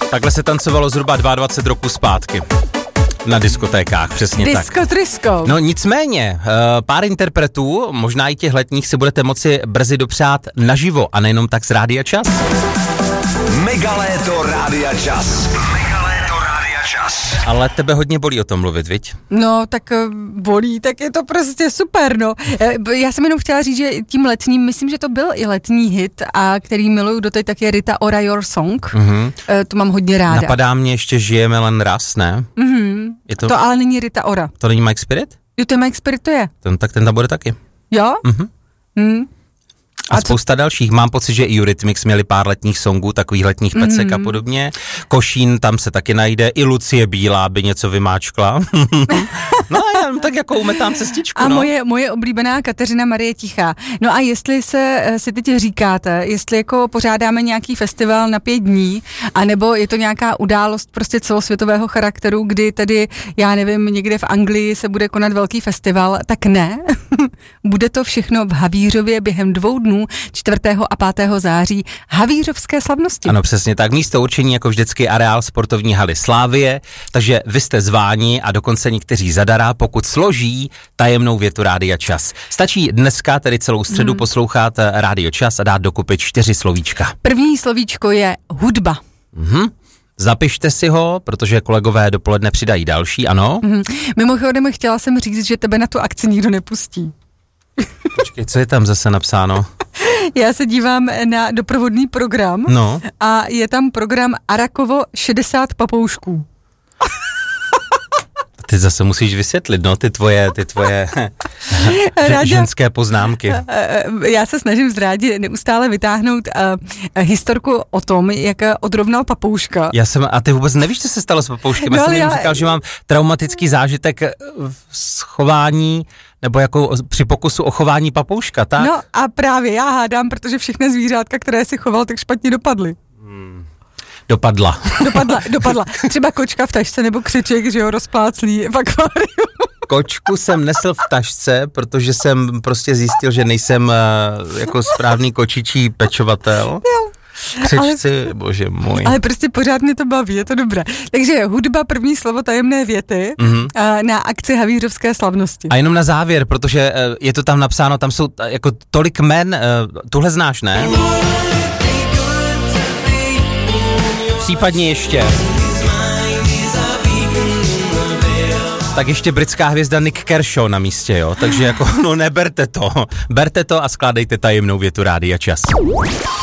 Takhle se tancovalo zhruba 22 roků zpátky. Na diskotékách, přesně tak. Disko trisko. No nicméně, pár interpretů, možná i těch letních, si budete moci brzy dopřát naživo a nejenom tak z Rádia Čas. Megaléto Rádia Čas. Megaléto Rádia Čas. Ale tebe hodně bolí o tom mluvit, viď? No, tak bolí, tak je to prostě super, no. Já jsem jenom chtěla říct, že tím letním, myslím, že to byl i letní hit, a který miluju doteď, tak je Rita Ora Your Song. Mm-hmm. To mám hodně ráda. Napadá mě ještě Žijeme len raz, ne? Mm-hmm. To ale není Rita Ora. To není Mike Spirit? Jo, to je Mike Spirit, to je. Tak ten tam bude taky. Jo? Mhm. Mm. A spousta dalších. Mám pocit, že i Eurythmics měli pár letních songů, takových letních pecek a podobně. Košín tam se taky najde. I Lucie Bílá by něco vymáčkla. No já tak jako umetám cestičku. A moje oblíbená Kateřina Marie Tichá. No a jestli si teď říkáte, jestli jako pořádáme nějaký festival na 5 dní, anebo je to nějaká událost prostě celosvětového charakteru, kdy tedy, já nevím, někde v Anglii se bude konat velký festival, tak ne. Bude to všechno v Havířově během 2 dnů, 4. a 5. září, Havířovské slavnosti. Ano, přesně tak. Místo určení jako vždycky areál sportovní haly Slávie, takže vy jste zváni a dokonce někteří zadará, pokud složí tajemnou větu Rádia Čas. Stačí dneska, tedy celou středu, poslouchat Rádio Čas a dát dokupy 4 slovíčka. První slovíčko je hudba. Zapište si ho, protože kolegové dopoledne přidají další, ano? Mimochodem, chtěla jsem říct, že tebe na tu akci nikdo nepustí. Počkej, co je tam zase napsáno? Já se dívám na doprovodný program a je tam program Arakovo 60 papoušků. Ty zase musíš vysvětlit, ty tvoje ženské poznámky. Já se snažím z Rádi neustále vytáhnout historku o tom, jak odrovnal papouška. A ty vůbec nevíš, co se stalo s papouškem. Já jsem jim říkal, že mám traumatický zážitek z chování, nebo jako při pokusu o chování papouška, tak? No a právě já hádám, protože všechny zvířátka, které si choval, tak špatně dopadly. Dopadla. Třeba kočka v tašce nebo křiček, že jo, rozpláclý v akváriu. Kočku jsem nesl v tašce, protože jsem prostě zjistil, že nejsem jako správný kočičí pečovatel. Jo. Křičci, bože můj. Ale prostě pořád mě to baví, je to dobré. Takže hudba, první slovo tajemné věty na akci Havířovské slavnosti. A jenom na závěr, protože je to tam napsáno, tam jsou jako tolik jmen, tuhle znáš, ne? Případně ještě. Tak ještě britská hvězda Nick Kershaw na místě, jo? Takže jako, neberte to. Berte to a skládejte tajemnou větu Rádia Čas.